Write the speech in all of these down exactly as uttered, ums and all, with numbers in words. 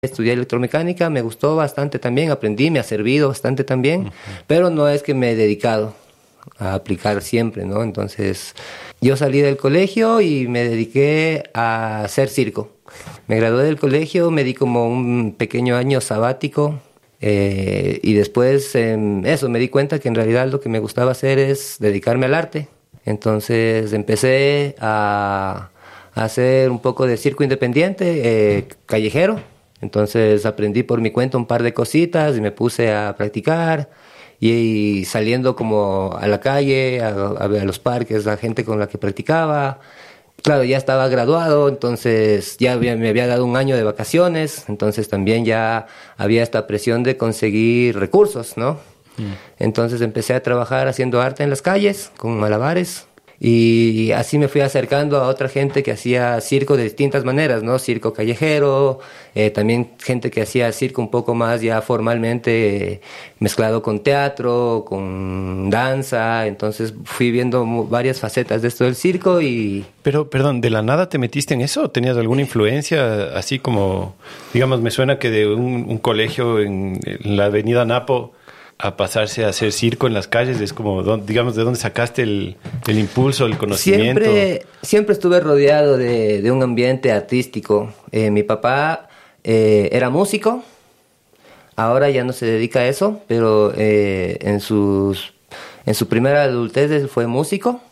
Estudié electromecánica, me gustó bastante también, aprendí, me ha servido bastante también, uh-huh. Pero no es que me he dedicado a aplicar siempre, ¿no? Entonces, yo salí del colegio y me dediqué a hacer circo. Me gradué del colegio, me di como un pequeño año sabático, eh, y después, eh, eso, me di cuenta que en realidad lo que me gustaba hacer es dedicarme al arte. Entonces, empecé a, a hacer un poco de circo independiente, eh, callejero. Entonces aprendí por mi cuenta un par de cositas y me puse a practicar y, y saliendo como a la calle, a, a, a los parques, la gente con la que practicaba. Claro, ya estaba graduado, entonces ya había, me había dado un año de vacaciones, entonces también ya había esta presión de conseguir recursos, ¿no? Mm. Entonces empecé a trabajar haciendo arte en las calles, con malabares. Y así me fui acercando a otra gente que hacía circo de distintas maneras, ¿no? Circo callejero, eh, también gente que hacía circo un poco más ya formalmente eh, mezclado con teatro, con danza. Entonces fui viendo varias facetas de esto del circo y... Pero, perdón, ¿de la nada te metiste en eso? ¿Tenías alguna influencia así como, digamos, me suena que de un, un colegio en, en la avenida Napo a pasarse a hacer circo en las calles? Es como, digamos, ¿de dónde sacaste el, el impulso, el conocimiento? Siempre, siempre estuve rodeado de, de un ambiente artístico. Eh, mi papá eh, era músico, ahora ya no se dedica a eso, pero eh, en, sus, en su primera adultez él fue músico,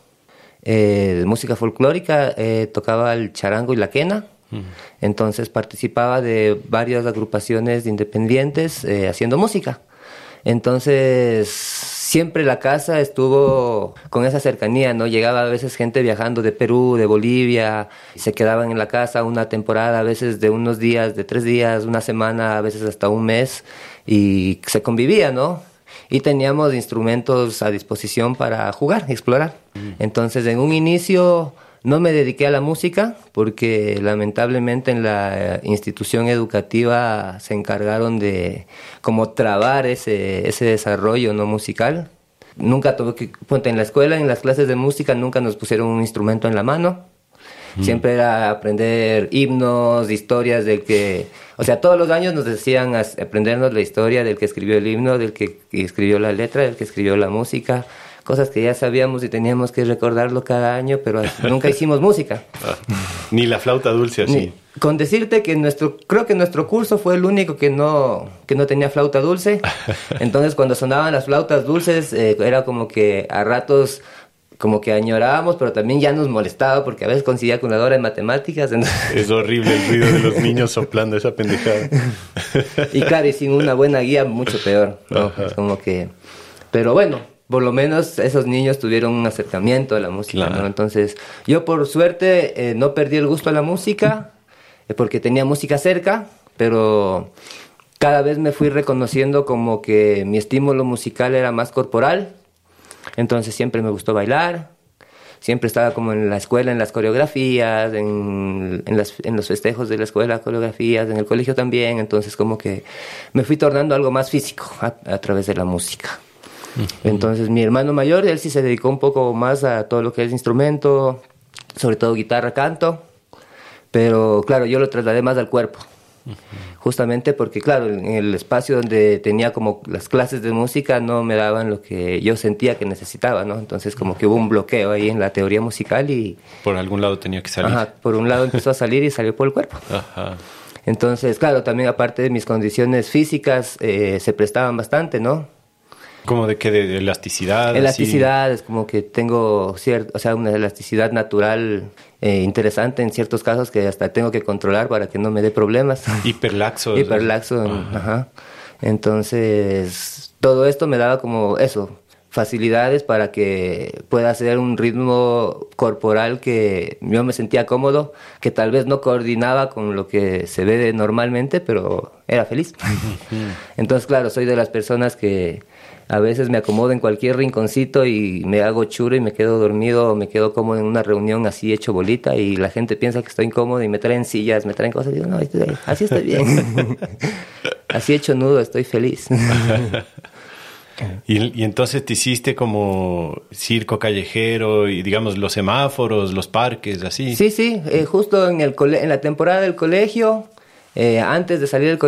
eh, música folclórica, eh, tocaba el charango y la quena. Uh-huh. Entonces participaba de varias agrupaciones independientes eh, haciendo música. Entonces, siempre la casa estuvo con esa cercanía, ¿no? Llegaba a veces gente viajando de Perú, de Bolivia, y se quedaban en la casa una temporada, a veces de unos días, de tres días, una semana, a veces hasta un mes, y se convivía, ¿no? Y teníamos instrumentos a disposición para jugar, explorar. Mm. Entonces, en un inicio... no me dediqué a la música porque lamentablemente en la institución educativa se encargaron de como trabar ese, ese desarrollo no musical. Nunca tuve que, ponte, en la escuela, en las clases de música nunca nos pusieron un instrumento en la mano. Mm. Siempre era aprender himnos, historias del que... O sea, todos los años nos decían aprendernos la historia del que escribió el himno, del que escribió la letra, del que escribió la música... Cosas que ya sabíamos y teníamos que recordarlo cada año, pero nunca hicimos música. Ah, ni la flauta dulce así. Ni, con decirte que nuestro, creo que nuestro curso fue el único que no, que no tenía flauta dulce. Entonces, cuando sonaban las flautas dulces, eh, era como que a ratos como que añorábamos, pero también ya nos molestaba porque a veces coincidía con la hora de matemáticas. Entonces... Es horrible el ruido de los niños soplando esa pendejada. Y claro, y sin una buena guía, mucho peor, ¿no? Es como que... Pero bueno... Por lo menos esos niños tuvieron un acercamiento a la música, claro. ¿No? Entonces, yo por suerte eh, no perdí el gusto a la música, eh, porque tenía música cerca, pero cada vez me fui reconociendo como que mi estímulo musical era más corporal. Entonces siempre me gustó bailar, siempre estaba como en la escuela, en las coreografías, en, en, las, en los festejos de la escuela, coreografías, en el colegio también. Entonces como que me fui tornando algo más físico a, a través de la música. Entonces mi hermano mayor, él sí se dedicó un poco más a todo lo que es instrumento, sobre todo guitarra, canto, pero claro, yo lo trasladé más al cuerpo, uh-huh. Justamente porque claro, en el espacio donde tenía como las clases de música no me daban lo que yo sentía que necesitaba, ¿no? Entonces como que hubo un bloqueo ahí en la teoría musical y... Por algún lado tenía que salir. Ajá, por un lado empezó a salir y salió por el cuerpo. Ajá. Entonces, claro, también aparte de mis condiciones físicas, eh, se prestaban bastante, ¿no? ¿Como de qué? ¿De elasticidad? Elasticidad, así? Es como que tengo cierto, o sea, una elasticidad natural eh, interesante en ciertos casos que hasta tengo que controlar para que no me dé problemas. Hiperlaxo. Hiperlaxo, ajá. Ajá. Entonces, todo esto me daba como eso, facilidades para que pueda hacer un ritmo corporal que yo me sentía cómodo, que tal vez no coordinaba con lo que se ve de normalmente, pero era feliz. Entonces, claro, soy de las personas que a veces me acomodo en cualquier rinconcito y me hago churo y me quedo dormido o me quedo cómodo en una reunión así hecho bolita y la gente piensa que estoy incómodo y me traen sillas, me traen cosas y digo, no, estoy, así estoy bien. Así hecho nudo, estoy feliz. y, y entonces te hiciste como circo callejero y digamos los semáforos, los parques, así. Sí, sí, eh, justo en, el cole- en la temporada del colegio... eh, antes de salir del colegio,